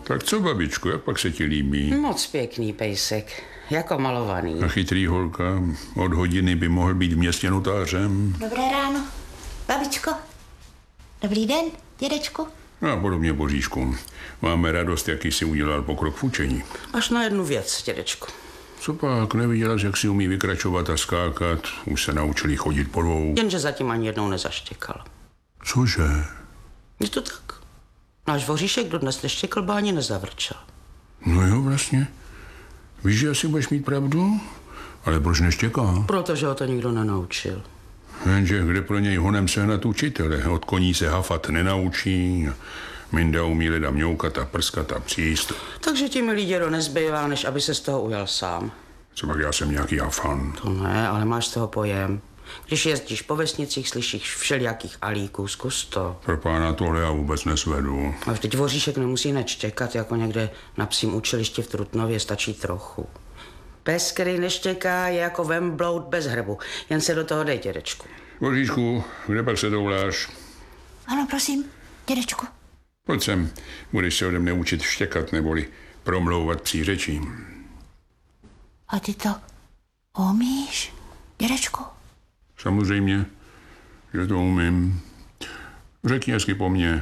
Tak co, babičko, jak pak se ti líbí? Moc pěkný pejsek, jako malovaný. A chytrý holka, od hodiny by mohl být v městě notářem. Dobré ráno, babičko. Dobrý den, dědečku. A podobně, Boříšku. Máme radost, jaký si udělal pokrok v učení. Až na jednu věc, dědečku. Co pak, neviděla jsi, jak si umí vykračovat a skákat? Už se naučili chodit po dvou. Jenže zatím ani jednou nezaštěkal. Cože? Je to tak. Náš voříšek dodnes neštěkl, ba ani nezavrčel. No jo, vlastně. Víš, že asi budeš mít pravdu? Ale proč neštěká? Protože ho to nikdo nenaučil. Jenže kde pro něj honem sehnat učitele? Od koní se hafat nenaučí. Minda umí leda mňoukat a prskat a příst. Takže ti, milý dědo, nezbývá, než aby se z toho ujal sám. Co pak já jsem nějaký afan? To ne, ale máš z toho pojem. Když jezdíš po vesnicích, slyšíš všelijakých alíků, zkus to. Pro pána tohle já vůbec nesvedu. A vždyť voříšek nemusí nečtěkat, jako někde na psím učilišti v Trutnově, stačí trochu. Pes, který neštěká, je jako vembloud bez hrbu. Jen se do toho dej, dědečku. Boříšku, kde pak se douláš? Ano, prosím, dědečku. Pojď sem, budeš se ode mne učit štěkat neboli promlouvat psí řečí. A ty to umíš, dědečku? Samozřejmě, že to umím. Řekni hezky po mně.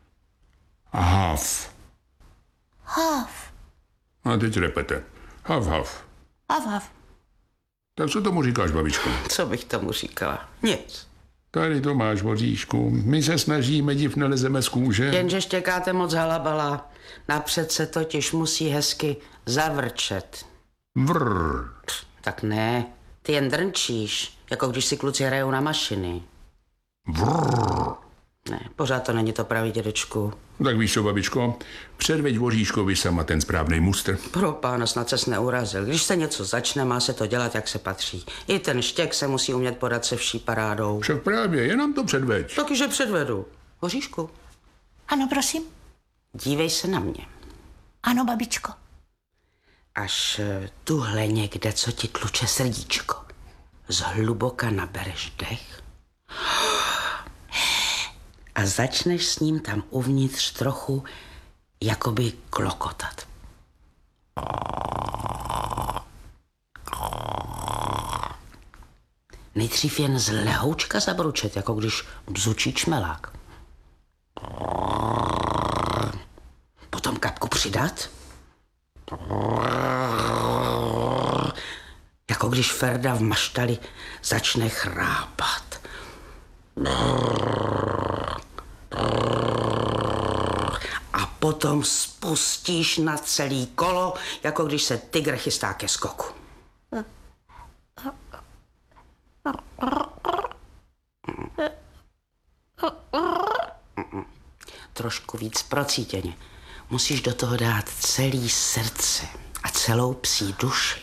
Hav. Hav. A teď repete. Hav, hav. Hav, hav. Tak co tomu říkáš, babičko? Co bych tomu říkala? Nic. Tady to máš, Boříšku. My se snažíme, div nelezeme z kůže. Jenže štěkáte moc halabala. Napřed se totiž musí hezky zavrčet. Vrr. Tak ne, ty jen drnčíš, jako když si kluci hrajou na mašiny. Vrr. Ne, pořád to není to pravý, dědečku. Tak víš co, babičko, předveď Boříškovi sama ten správný mustr. Pro pána, snad ses neurazil. Když se něco začne, má se to dělat, jak se patří. I ten štěk se musí umět podat se vší parádou. Však právě, jenom to předveď. Takyže předvedu. Boříšku, Ano, prosím. dívej se na mě. Ano, babičko. Až tuhle někde, co ti tluče srdíčko, zhluboka nabereš dech a začneš s ním tam uvnitř trochu jakoby klokotat. Nejdřív jen z lehoučka zabručet, jako když bzučí čmelák. Potom kapku přidat. Jako když Ferda v maštali začne chrápat. A potom spustíš na celý kolo, jako když se tygr chystá ke skoku. Trošku víc procítěně. Musíš do toho dát celý srdce a celou psí duši.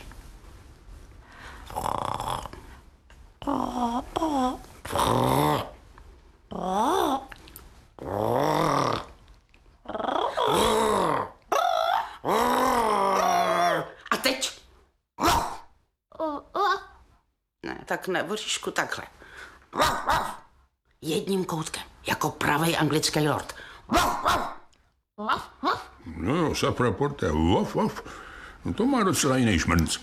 A teď? Ne, tak ne, Boříšku, takhle. Jedním koutkem, jako pravej anglický lord. No jo, sapra porte, vof, vof. No to má docela jiný šmrnc.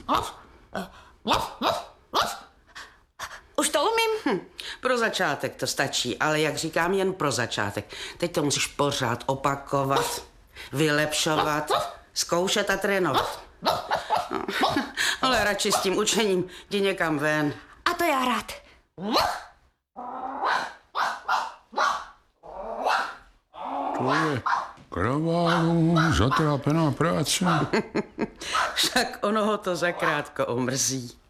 Už to umím? Pro začátek to stačí, ale jak říkám, jen pro začátek. Teď to musíš pořád opakovat, vylepšovat, zkoušet a trénovat. No, ale radši s tím učením jdi někam ven. A to já rád. To je kraválu zatrápená práce. Však ono ho to zakrátko omrzí.